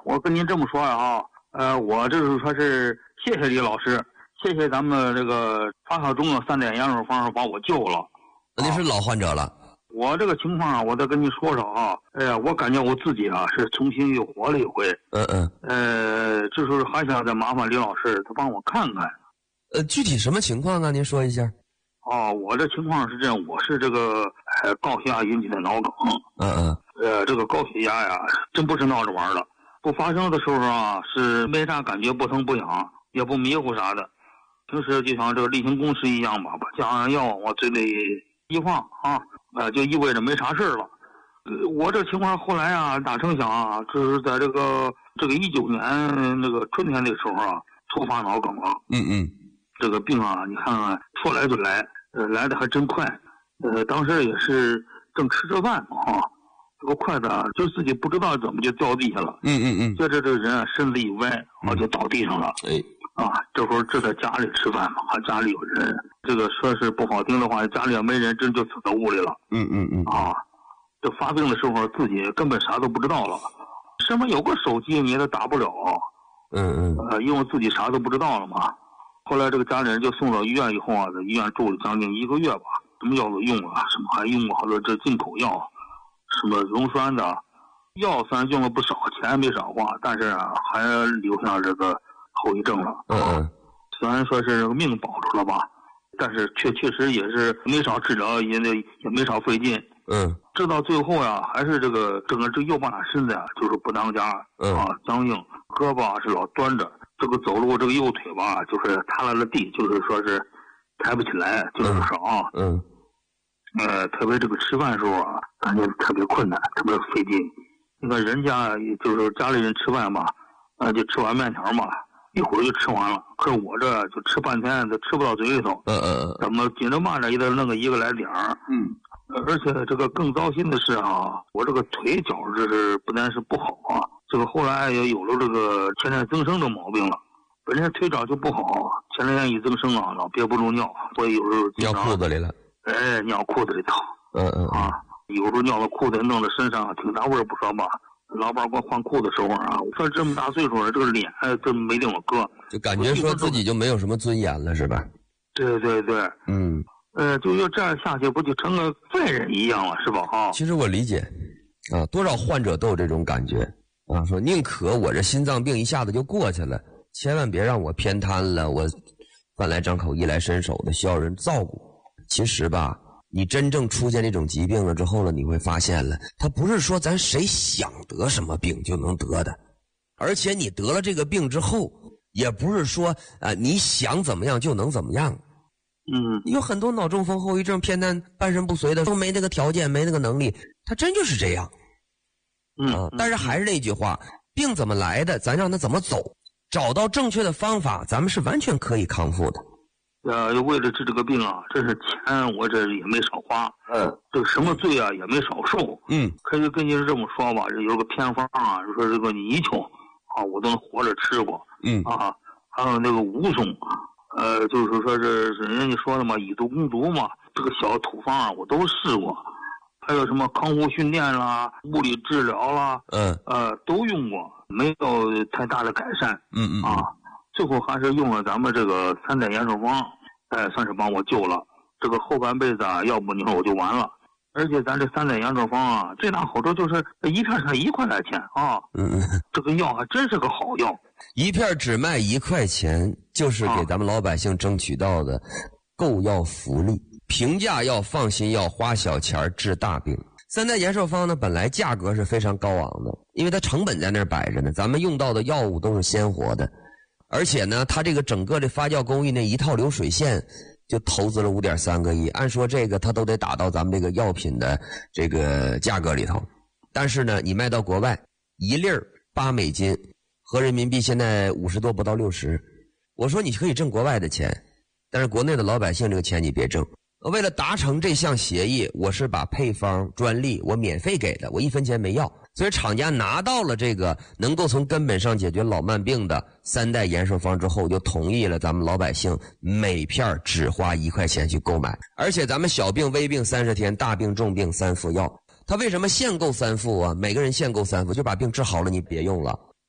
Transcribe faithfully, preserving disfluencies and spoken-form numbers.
我跟您这么说呀啊，呃，我这是说是谢谢李老师，谢谢咱们这个发烧中的三代羊肉方把我救了。 您是老患者了。 我这个情况啊，我再跟你说说啊。哎呀，我感觉我自己啊是重新又活了一回。 嗯嗯。 呃，这时候还想再麻烦李老师，他帮我看看。 呃，具体什么情况啊？您说一下。 哦，我这情况是这样，我是这个呃高血压引起的脑梗。 嗯嗯。 呃，这个高血压呀，真不是闹着玩的。不发生的时候啊，是没啥感觉，不疼不痒，也不迷糊啥的。平时就像这个例行公事一样吧，把降压药往嘴里一放啊。呃，就意味着没啥事了。呃，我这情况后来啊，哪成想啊，就是在这个这个一九年那个春天那时候啊，突发脑梗了。 嗯嗯， 这个病啊，你看看说来就来，呃，来的还真快。呃，当时也是正吃着饭啊，这个筷子啊，就自己不知道怎么就掉地下了。 嗯嗯嗯， 接着这人啊身子一歪，啊就倒地上了。 哎。 啊，这会儿这在家里吃饭嘛，还家里有人，这个说是不好听的话，家里要没人，真就死在屋里了。 嗯嗯嗯。 啊，这发病的时候自己根本啥都不知道了，身边有个手机你也打不了。 嗯嗯。 呃，因为自己啥都不知道了嘛。后来这个家里人就送到医院以后啊，在医院住了将近一个月吧，什么药都用了，什么还用过好多这进口药，什么溶栓的药，虽然用了不少，钱没少花，但是啊，还留下这个后遗症了。 嗯嗯， 虽然说是命保住了吧，但是确确实也是没少治疗，也也没少费劲。 嗯， 治到最后呀，还是这个整个这右半拉身子呀，就是不当家。 嗯啊，僵硬，胳膊是老端着，这个走路这个右腿吧，就是塌了了地，就是说是抬不起来，就是说啊。 嗯。 呃，特别这个吃饭的时候啊，感觉特别困难，特别费劲。你看人家就是家里人吃饭嘛。呃，就吃碗面条嘛，一会儿就吃完了。可是我这就吃半天都吃不到嘴里头。 嗯嗯嗯。 怎么紧着慢着也得弄个一个来点儿。嗯。而且这个更糟心的是啊，我这个腿脚这是不但是不好啊，这个后来也有了这个前列增生的毛病了。本身腿脚就不好，前列腺一增生啊，老憋不住尿，所以有时候尿裤子里了。 哎，尿裤子里头。 嗯嗯啊，有时候尿到裤子弄到身上，挺大味儿不说吧。老板给我换裤子的时候啊，我说这么大岁数了，这个脸真没地方搁， 就感觉说自己就没有什么尊严了，是吧？ 对对对， 嗯， 呃，就要这样下去，不就成个废人一样了，是吧？哈， 其实我理解，啊，多少患者都有这种感觉啊，说宁可我这心脏病一下子就过去了，千万别让我偏瘫了，我饭来张口、衣来伸手的需要人照顾。其实吧。你真正出现这种疾病了之后了，你会发现了，它不是说咱谁想得什么病就能得的，而且你得了这个病之后，也不是说呃你想怎么样就能怎么样。 嗯， 有很多脑中风后遗症、偏瘫、半身不遂的，都没那个条件，没那个能力，他真就是这样。 嗯、 啊，但是还是那句话，病怎么来的，咱让他怎么走，找到正确的方法，咱们是完全可以康复的。 呃，为了治这个病啊，这是钱我这也没少花， 嗯， 这个什么罪啊也没少受， 嗯， 可以跟你这么说吧，有个偏方啊，说这个泥鳅啊，我都能活着吃过， 嗯啊，还有那个蜈蚣，呃，就是说是是人家说的嘛，以毒攻毒嘛，这个小土方啊，我都试过，还有什么康复训练啦、物理治疗啦， 嗯， 呃，都用过，没有太大的改善， 嗯嗯啊。最后还是用了咱们这个三代延寿方，哎，算是帮我救了这个后半辈子啊，要不你说我就完了。而且咱这三代延寿方啊，最大好处就是一片才一块来钱啊， 嗯嗯， 这个药还真是个好药， 一片只卖一块钱，就是给咱们老百姓争取到的购药福利，平价药、放心药，花小钱治大病。三代延寿方呢，本来价格是非常高昂的，因为它成本在那儿摆着呢，咱们用到的药物都是鲜活的。而且呢，它这个整个的发酵工艺那一套流水线就投资了 五点三个亿，按说这个它都得打到咱们这个药品的这个价格里头。但是呢，你卖到国外一粒儿八美金，合人民币现在五十多不到六十。我说你可以挣国外的钱，但是国内的老百姓这个钱你别挣。为了达成这项协议，我是把配方专利我免费给的，我一分钱没要。所以厂家拿到了这个能够从根本上解决老慢病的三代延寿方之后，就同意了咱们老百姓每片只花一块钱去购买。而且咱们小病微病三十天，大病重病三副药。他为什么限购三副啊？每个人限购三副，就把病治好了你别用了。